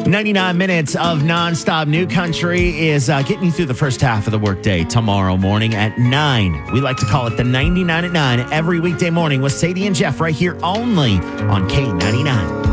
99 minutes of nonstop new country is getting you through the first half of the workday tomorrow morning at 9. We like to call it the 99 at 9 every weekday morning with Sadie and Jeff right here only on K99.